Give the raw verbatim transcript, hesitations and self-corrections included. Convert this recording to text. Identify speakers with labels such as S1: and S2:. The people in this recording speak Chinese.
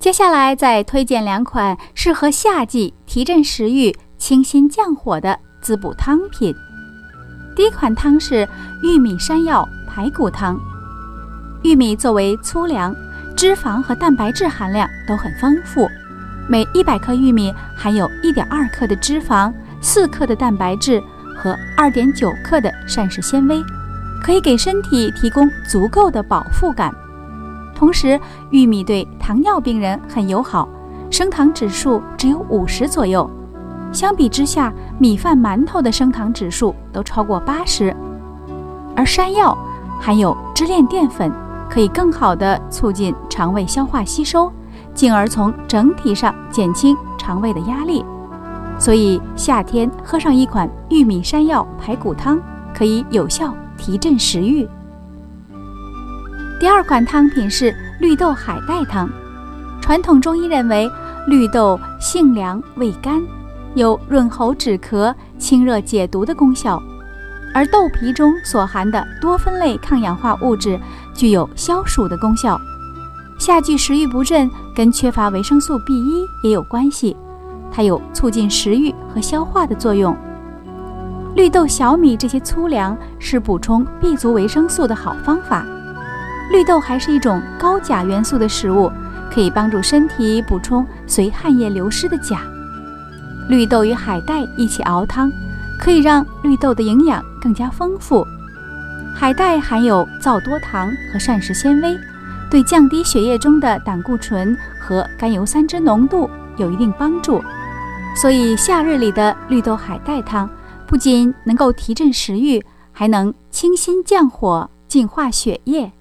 S1: 接下来再推荐两款适合夏季提振食欲、清心降火的滋补汤品。第一款汤是玉米山药排骨汤。玉米作为粗粮，脂肪和蛋白质含量都很丰富，每一百克玉米含有 一点二 克的脂肪、四克的蛋白质和 二点九 克的膳食纤维，可以给身体提供足够的饱腹感。同时，玉米对糖尿病人很友好，升糖指数只有五十左右。相比之下，米饭、馒头的升糖指数都超过八十。而山药含有支链淀粉，可以更好地促进肠胃消化吸收，进而从整体上减轻肠胃的压力。所以夏天喝上一款玉米山药排骨汤，可以有效提振食欲。第二款汤品是绿豆海带汤。传统中医认为，绿豆性凉味甘，有润喉止咳、清热解毒的功效，而豆皮中所含的多酚类抗氧化物质具有消暑的功效。夏季食欲不振跟缺乏维生素 B 一 也有关系，它有促进食欲和消化的作用。绿豆、小米这些粗粮是补充 B 族维生素的好方法。绿豆还是一种高钾元素的食物，可以帮助身体补充随汗液流失的钾。绿豆与海带一起熬汤，可以让绿豆的营养更加丰富。海带含有皂多糖和膳食纤维，对降低血液中的胆固醇和甘油三酯浓度有一定帮助。所以夏日里的绿豆海带汤不仅能够提振食欲，还能清心降火、净化血液。